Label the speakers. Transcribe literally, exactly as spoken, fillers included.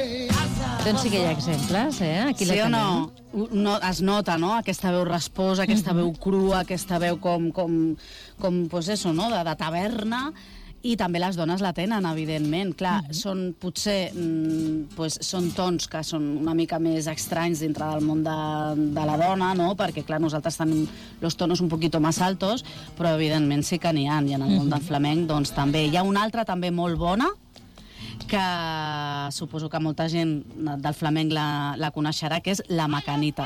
Speaker 1: Doncs sí que hi ha exemples, eh? Aquí
Speaker 2: Sí
Speaker 1: la
Speaker 2: o no?
Speaker 1: tenim.
Speaker 2: no? Es nota, no?, aquesta veu rasposa, aquesta veu crua, aquesta veu com, com, com pues eso, no?, de, de taverna. I també les dones la tenen, evidentment. Clar, uh -huh. són potser mm, pues, són tons que són una mica més estranys dintre del món de, de la dona, no?, perquè, clar, nosaltres tenim los tonos un poquito más altos, però, evidentment, sí que n'hi ha. I en el món del flamenc, doncs, també. Hi ha una altra també molt bona, que suposo que molta gent del flamenc la, la coneixerà, que és la macanita.